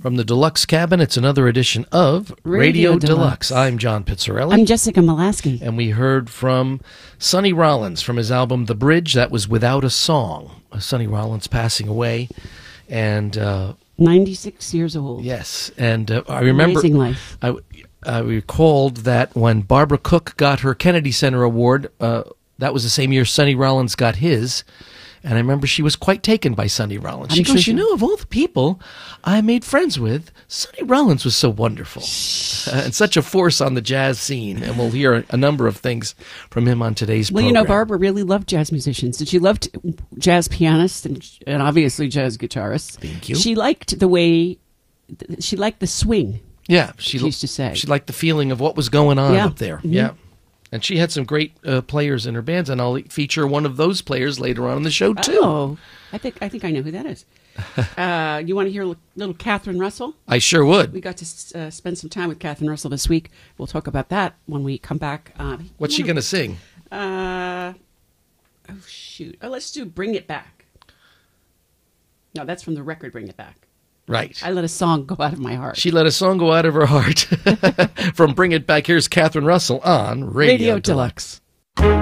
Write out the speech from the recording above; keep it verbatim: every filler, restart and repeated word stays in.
From the Deluxe Cabin, it's another edition of Radio, Radio Deluxe. Deluxe. I'm John Pizzarelli. I'm Jessica Molaski. And we heard from Sonny Rollins from his album The Bridge. That was Without a Song. Sonny Rollins passing away. And uh, ninety-six years old. yes, and uh, I remember Amazing life. I, I recalled that when Barbara Cook got her Kennedy Center Award, uh, that was the same year Sonny Rollins got his. And I remember she was quite taken by Sonny Rollins. I'm She sure goes, she- you know, of all the people I made friends with, Sonny Rollins was so wonderful. Uh, and such a force on the jazz scene. And we'll hear a, a number of things from him on today's Well, program. you know, Barbara really loved jazz musicians, and she loved jazz pianists and, and obviously jazz guitarists. Thank you. She liked the way, she liked the swing. Yeah, she, she used to say. She liked the feeling of what was going on Yeah. up there. Mhm. Yeah. And she had some great uh, players in her bands, and I'll feature one of those players later on in the show, too. Oh, I think I think I know who that is. uh, you want to hear a little Catherine Russell? I sure would. We got to uh, spend some time with Catherine Russell this week. We'll talk about that when we come back. Uh, What's she going to sing? Uh, oh, shoot. Oh, let's do Bring It Back. No, that's from the record Bring It Back. Right. I let a song go out of my heart. She let a song go out of her heart. From Bring It Back, here's Catherine Russell on Radio, Radio Deluxe. Deluxe.